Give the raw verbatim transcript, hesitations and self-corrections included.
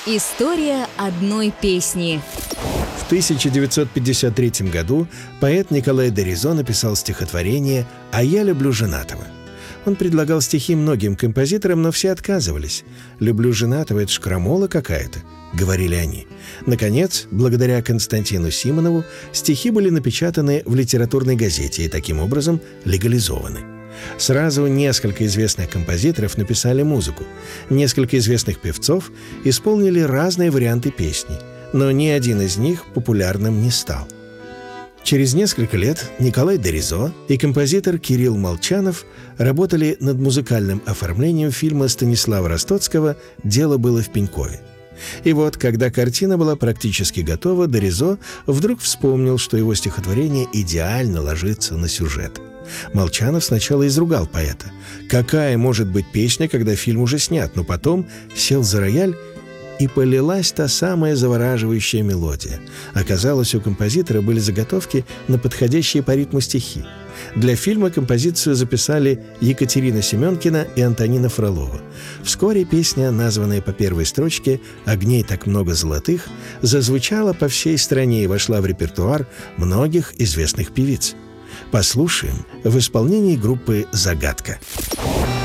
История одной песни. В тысяча девятьсот пятьдесят третьем году поэт Николай де Ризо написал стихотворение «А я люблю женатого». Он предлагал стихи многим композиторам, но все отказывались. «Люблю женатого — это ж крамола какая-то», — говорили они. Наконец, благодаря Константину Симонову, стихи были напечатаны в литературной газете и таким образом легализованы. Сразу несколько известных композиторов написали музыку. Несколько известных певцов исполнили разные варианты песни, но ни один из них популярным не стал. Через несколько лет Николай де Ризо и композитор Кирилл Молчанов работали над музыкальным оформлением фильма Станислава Ростоцкого «Дело было в Пенькове». И вот, когда картина была практически готова, де Ризо вдруг вспомнил, что его стихотворение идеально ложится на сюжет. Молчанов сначала изругал поэта. Какая может быть песня, когда фильм уже снят? Но потом сел за рояль, и полилась та самая завораживающая мелодия. Оказалось, у композитора были заготовки на подходящие по ритму стихи. Для фильма композицию записали Екатерина Семенкина и Антонина Фролова. Вскоре песня, названная по первой строчке «Огней так много золотых», зазвучала по всей стране и вошла в репертуар многих известных певиц. Послушаем в исполнении группы «Загадка».